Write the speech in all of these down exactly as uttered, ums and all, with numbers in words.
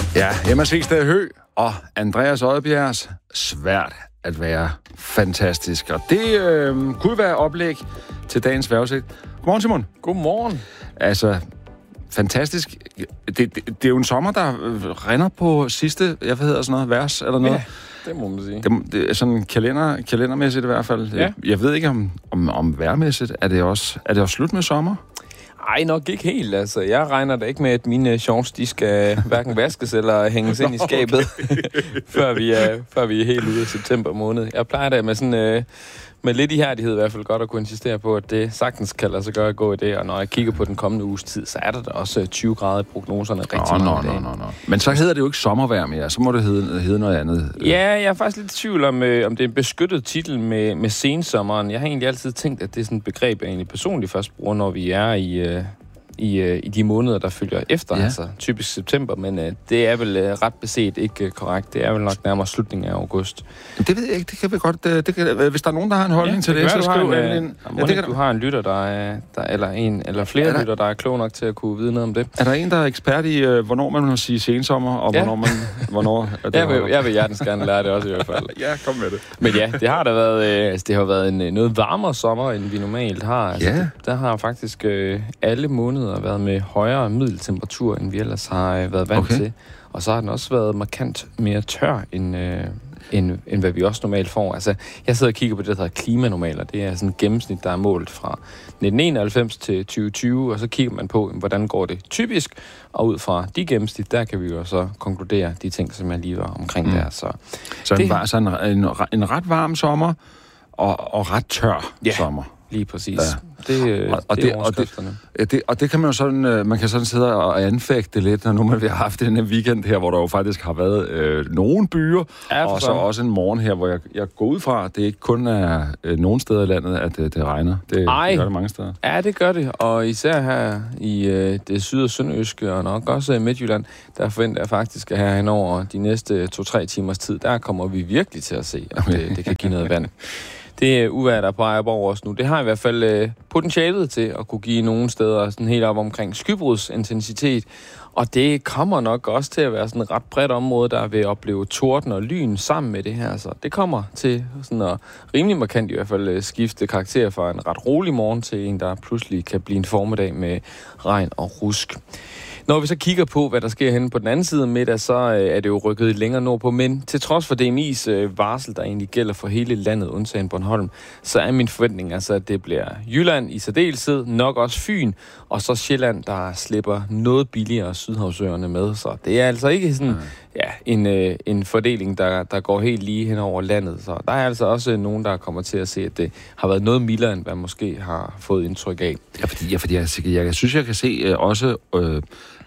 Ja, Emma Segsted Hø og Andreas Odbjergs Svært at være fantastisk. Og det øh, kunne være oplæg til dagens vejrudsigt. Godmorgen, Simon. Godmorgen. Altså, fantastisk. Det, det, det er jo en sommer, der rinder på sidste, jeg ved hedder sådan noget, vers eller noget. Ja, det må man sige. Det, det er sådan kalender, kalendermæssigt i hvert fald. Ja. Jeg, jeg ved ikke, om, om, om vejrmæssigt er det også, er det også slut med sommer? Ej, nok ikke helt. Altså, jeg regner da ikke med, at mine shorts, de skal hverken vaskes eller hænges ind i skabet, før, vi er, før vi er helt ude af september måned. Jeg plejer da med sådan... Øh, med lidt ihærdighed i hvert fald godt at kunne insistere på, at det sagtens kan lade sig gøre at gå i det. Og når jeg kigger på den kommende uges tid, så er der da også tyve grader i prognoserne rigtig oh, mange no, no, no, no. Men så hedder det jo ikke sommervejr mere. Så må det hedde, hedde noget andet. Ja, jeg er faktisk lidt i tvivl om, øh, om det er en beskyttet titel med, med sensommeren. Jeg har egentlig altid tænkt, at det er sådan et begreb, jeg egentlig personligt først bruger, når vi er i... Øh, I, øh, i de måneder, der følger efter, ja. Altså typisk september, men øh, det er vel øh, ret beset ikke øh, korrekt. Det er vel nok nærmere slutningen af august. Det ved jeg ikke, det kan vi godt... Det kan, hvis der er nogen, der har en holdning ja, til det, det så skriv en... en ja, det kan du har en lytter, der er... Der, eller en eller flere der, lytter, der er klog nok til at kunne vide noget om det. Er der en, der er ekspert i, øh, hvornår man må sige sensommer, og ja. hvornår man... hvornår er det jeg, vil, jeg vil hjertens gerne lære det også i hvert fald. Ja, kom med det. Men ja, det har da været... Øh, altså, det har været en noget varmere sommer, end vi normalt har. Altså, ja. det, der har faktisk øh, alle måneder været med højere middeltemperatur, end vi ellers har øh, været vant okay. til. Og så har den også været markant mere tør, end, øh, end, end hvad vi også normalt får. Altså, jeg sidder og kigger på det, der hedder klimanormaler. Det er sådan et gennemsnit, der er målt fra nitten enoghalvfems til tyve tyve, og så kigger man på, hvordan går det typisk. Og ud fra de gennemsnit, der kan vi jo så konkludere de ting, som jeg lige var omkring mm. der. Så, så, det, en, var, så en, en, en ret varm sommer, og, og ret tør ja. sommer. Lige præcis. Ja. Det, og, og, det er det, og, det, det, og det kan man jo sådan, man kan sådan sidde og anfægte lidt, når nu man har haft den her weekend her, hvor der jo faktisk har været øh, nogle byer, ja, og så også en morgen her, hvor jeg, jeg går ud fra, at det ikke kun er øh, nogle steder i landet, at det, det regner. Det, det gør det mange steder. Ja, det gør det, og især her i øh, det syd- og sønderjyske, og nok også i Midtjylland, der forventer jeg faktisk, at her hen over de næste to-tre timers tid, der kommer vi virkelig til at se, at det, det kan give noget vand. Det uvejr, der peger over os nu, det har i hvert fald øh, potentialet til at kunne give nogle steder sådan helt op omkring skybrudsintensitet. Og det kommer nok også til at være sådan et ret bredt område, der vil opleve torden og lyn sammen med det her. Så det kommer til sådan at rimelig markant i hvert fald skifte karakter fra en ret rolig morgen til en, der pludselig kan blive en formiddag med regn og rusk. Når vi så kigger på, hvad der sker henne på den anden side af middag, så øh, er det jo rykket længere nordpå. Men til trods for D M I's øh, varsel, der egentlig gælder for hele landet, undtagen Bornholm, så er min forventning altså, at det bliver Jylland i særdeleshed, nok også Fyn, og så Sjælland, der slipper noget billigere Sydhavsøerne med. Så det er altså ikke sådan ja, en, øh, en fordeling, der, der går helt lige hen over landet. Så der er altså også nogen, der kommer til at se, at det har været noget mildere, end hvad måske har fået indtryk af. Ja, fordi, ja, fordi jeg, jeg, jeg synes, jeg kan se øh, også... Øh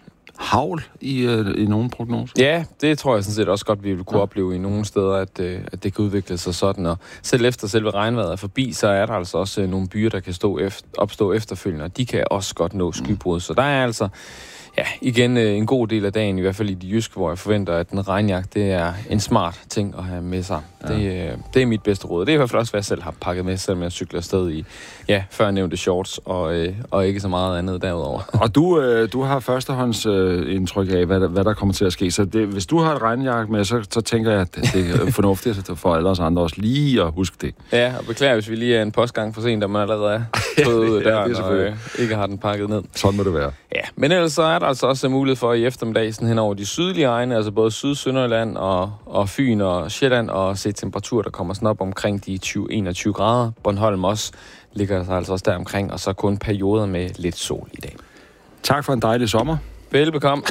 havl i, øh, i nogle prognoser? Ja, det tror jeg sådan set også godt, vi vil kunne ja. opleve i nogle steder, at, øh, at det kan udvikle sig sådan. Og selv efter selve regnvejret er forbi, så er der altså også øh, nogle byer, der kan stå efter, opstå efterfølgende, og de kan også godt nå skybrud. Mm. Så der er altså ja, igen øh, en god del af dagen, i hvert fald i de jyske, hvor jeg forventer, at den regnjagt, det er en smart ting at have med sig. Ja. Det, øh, det er mit bedste råd. Det er i hvert fald også, hvad jeg selv har pakket med, selvom jeg cykler afsted i, ja, før nævnte shorts, og, øh, og ikke så meget andet derudover. Og du, øh, du har førstehånds øh, indtryk af, hvad der, hvad der kommer til at ske. Så det, hvis du har et regnjagt med, så, så tænker jeg, at det er fornuftigt for alle os andre også lige at huske det. Ja, og beklager, hvis vi lige er en postgang for sent, der man allerede er tået ud af døren, ja, og øh, ikke har den pakket ned. Sådan må det være. Ja, men ellers så er der altså også mulighed for i eftermiddag sådan hen over de sydlige egne, altså både Syd- Sønderjylland og, og Fyn og Sjælland, og se temperaturer, der kommer sådan op omkring de tyve til enogtyve grader. Bornholm også ligger der altså også der omkring, og så kun perioder med lidt sol i dag. Tak for en dejlig sommer. Velbekomme.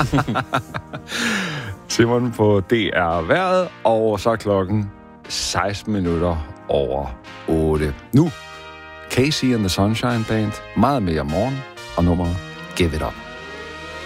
Simon på D R Vejret, og så klokken seksten minutter over otte. Nu, Casey and the Sunshine Band, meget mere morgen, og nummeret Give It Up.